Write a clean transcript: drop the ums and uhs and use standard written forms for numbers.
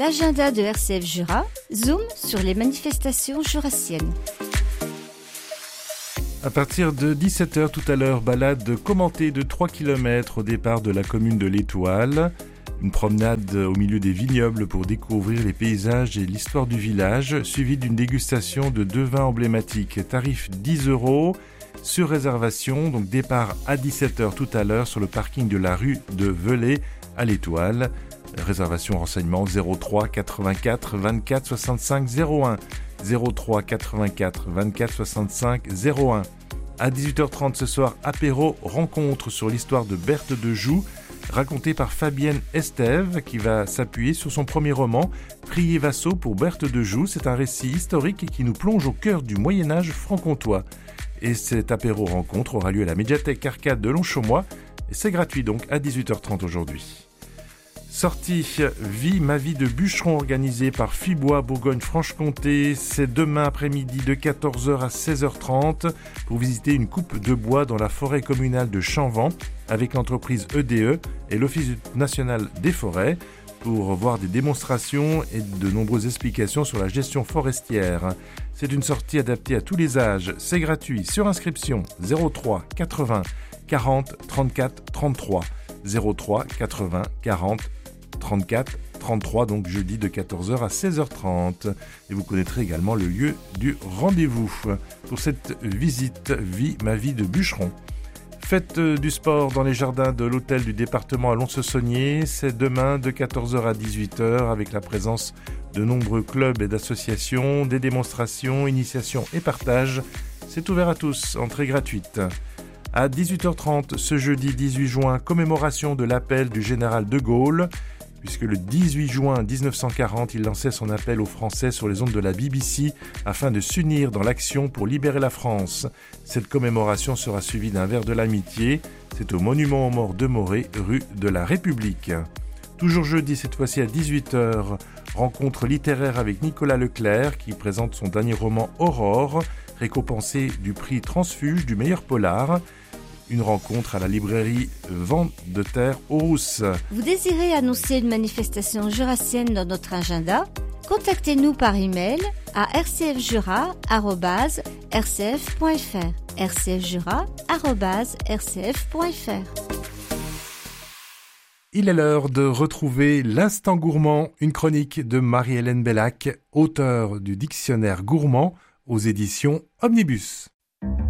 l'agenda de RCF Jura, zoom sur les manifestations jurassiennes. À partir de 17h tout à l'heure, balade commentée de 3 km au départ de la commune de l'Étoile. Une promenade au milieu des vignobles pour découvrir les paysages et l'histoire du village, suivie d'une dégustation de 2 vins emblématiques. Tarif 10 €, sur réservation, donc départ à 17h tout à l'heure sur le parking de la rue de Velay à l'Étoile. Réservation renseignement 03 84 24 65 01. 03 84 24 65 01. À 18h30 ce soir, apéro rencontre sur l'histoire de Berthe de Joux, racontée par Fabienne Estève, qui va s'appuyer sur son premier roman, Prier Vassaux pour Berthe de Joux. C'est un récit historique qui nous plonge au cœur du Moyen-Âge franc-comtois. Et cet apéro rencontre aura lieu à la médiathèque Arcade de Longchaumois. Et c'est gratuit donc à 18h30 aujourd'hui. Sortie Vie, ma vie de bûcheron organisée par Fibois Bourgogne-Franche-Comté. C'est demain après-midi de 14h à 16h30 pour visiter une coupe de bois dans la forêt communale de Champvent avec l'entreprise EDE et l'Office national des forêts pour voir des démonstrations et de nombreuses explications sur la gestion forestière. C'est une sortie adaptée à tous les âges. C'est gratuit. Sur inscription 03 80 40 34 33. 03 80 40 34 33, donc jeudi de 14h à 16h30. Et vous connaîtrez également le lieu du rendez-vous pour cette visite Vie, ma vie de bûcheron. Fête du sport dans les jardins de l'hôtel du département à Lons-le-Saunier. C'est demain de 14h à 18h avec la présence de nombreux clubs et d'associations, des démonstrations, initiations et partages. C'est ouvert à tous, entrée gratuite. À 18h30, ce jeudi 18 juin, commémoration de l'appel du général de Gaulle, puisque le 18 juin 1940, il lançait son appel aux Français sur les ondes de la BBC afin de s'unir dans l'action pour libérer la France. Cette commémoration sera suivie d'un verre de l'amitié. C'est au monument aux morts de Morée, rue de la République. Toujours jeudi, cette fois-ci à 18h, rencontre littéraire avec Nicolas Leclerc qui présente son dernier roman Aurore, récompensé du prix Transfuge du meilleur polar. Une rencontre à la librairie Vent de Terre aux Rousses. Vous désirez annoncer une manifestation jurassienne dans notre agenda? Contactez-nous par email à rcfjura@rcf.fr. rcfjura@rcf.fr. Il est l'heure de retrouver l'Instant Gourmand, une chronique de Marie-Hélène Bellac, auteure du Dictionnaire gourmand aux éditions Omnibus.